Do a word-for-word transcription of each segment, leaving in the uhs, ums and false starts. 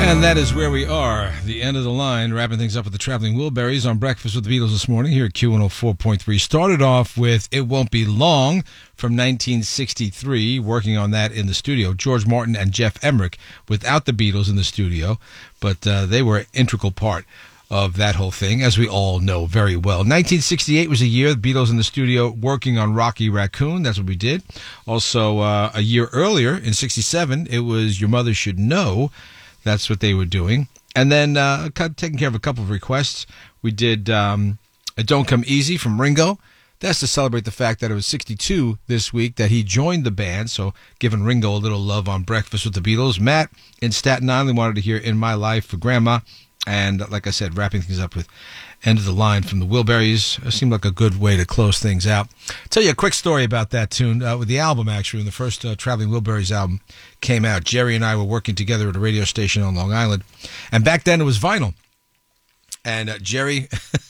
And that is where we are, the end of the line, wrapping things up with the Traveling Wilburys on Breakfast with the Beatles this morning here at Q one oh four point three. Started off with It Won't Be Long from nineteen sixty-three, working on that in the studio. George Martin and Jeff Emerick without the Beatles in the studio, but uh, they were an integral part of that whole thing, as we all know very well. nineteen sixty-eight was a year, the Beatles in the studio working on Rocky Raccoon. That's what we did. Also, uh, a year earlier, in sixty-seven, it was Your Mother Should Know. That's what they were doing. And then uh, taking care of a couple of requests, we did um, Don't Come Easy from Ringo. That's to celebrate the fact that it was sixty-two this week that he joined the band, so giving Ringo a little love on Breakfast with the Beatles. Matt in Staten Island wanted to hear In My Life for Grandma. And like I said, wrapping things up with End of the Line from the Wilburys. It seemed like a good way to close things out. I'll tell you a quick story about that tune. Uh, with the album, actually, when the first uh, Traveling Wilburys album came out, Jerry and I were working together at a radio station on Long Island. And back then it was vinyl. And uh, Jerry,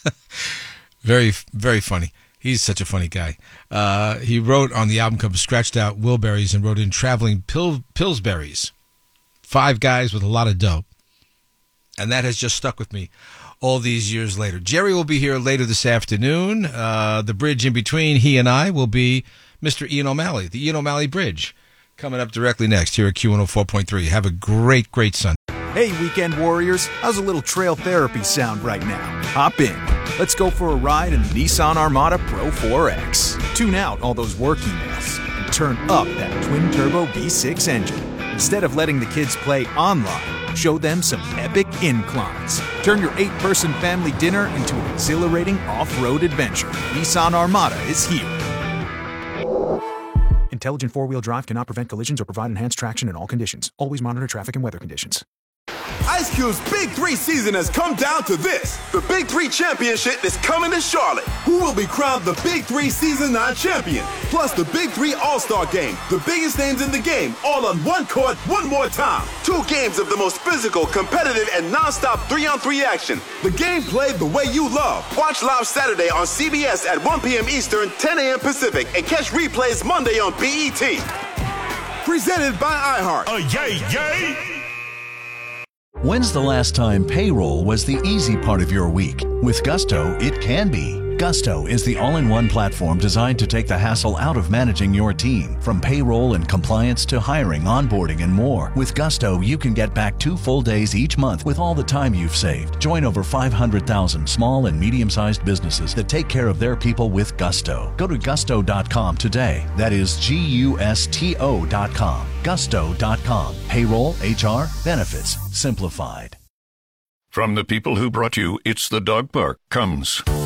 very, very funny. He's such a funny guy. Uh, he wrote on the album cover, scratched out Wilburys and wrote in Traveling Pil- Pillsburys. Five guys with a lot of dough. And that has just stuck with me all these years later. Jerry will be here later this afternoon. Uh, the bridge in between he and I will be Mister Ian O'Malley, the Ian O'Malley Bridge, coming up directly next here at Q one oh four point three. Have a great, great Sunday. Hey, weekend warriors. How's a little trail therapy sound right now? Hop in. Let's go for a ride in the Nissan Armada Pro four X. Tune out all those work emails and turn up that twin-turbo V six engine. Instead of letting the kids play online, show them some epic inclines. Turn your eight-person family dinner into an exhilarating off-road adventure. Nissan Armada is here. Intelligent four-wheel drive cannot prevent collisions or provide enhanced traction in all conditions. Always monitor traffic and weather conditions. Ice Cube's Big Three season has come down to this. The Big Three Championship is coming to Charlotte. Who will be crowned the Big Three Season nine champion? Plus the Big Three All-Star Game. The biggest names in the game, all on one court, one more time. Two games of the most physical, competitive, and non-stop three-on-three action. The game played the way you love. Watch live Saturday on C B S at one p.m. Eastern, ten a.m. Pacific, and catch replays Monday on B E T. Presented by iHeart. Oh, yay, yay! When's the last time payroll was the easy part of your week? With Gusto, it can be. Gusto is the all-in-one platform designed to take the hassle out of managing your team. From payroll and compliance to hiring, onboarding, and more. With Gusto, you can get back two full days each month with all the time you've saved. Join over five hundred thousand small and medium-sized businesses that take care of their people with Gusto. Go to gusto dot com today. That is G U S T O dot com. gusto dot com. Payroll, H R, benefits, simplified. From the people who brought you It's the Dog Park comes